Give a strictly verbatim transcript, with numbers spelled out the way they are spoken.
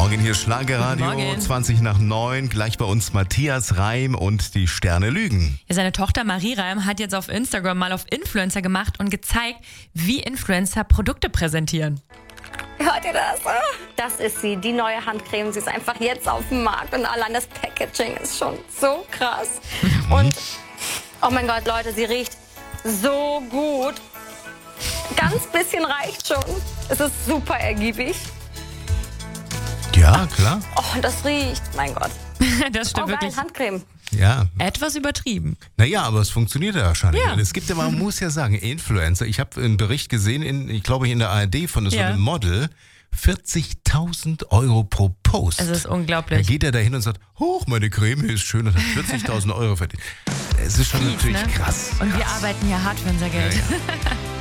Morgen hier Schlagerradio, Guten Morgen. zwanzig nach neun. Gleich bei uns Matthias Reim und die Sterne lügen. Ja, seine Tochter Marie Reim hat jetzt auf Instagram mal auf Influencer gemacht und gezeigt, wie Influencer Produkte präsentieren. Hört ihr das? Das ist sie, die neue Handcreme. Sie ist einfach jetzt auf dem Markt und allein das Packaging ist schon so krass. Und, oh mein Gott, Leute, sie riecht so gut. Ganz bisschen reicht schon. Es ist super ergiebig. Ja, klar. Oh, das riecht, mein Gott. Das Oh, stimmt geil, wirklich. Handcreme. Ja. Etwas übertrieben. Naja, aber es funktioniert ja wahrscheinlich. Ja. Es gibt ja, man muss ja sagen, Influencer. Ich habe einen Bericht gesehen, in, ich glaube in der A R D von so Ja. einem Model. vierzigtausend Euro pro Post. Es ist Da unglaublich. geht er dahin und sagt, hoch, meine Creme ist schön und hat vierzigtausend Euro verdient. Es ist schon Fies, natürlich ne? krass. Und wir krass. arbeiten ja hart für unser Geld. Ja, ja.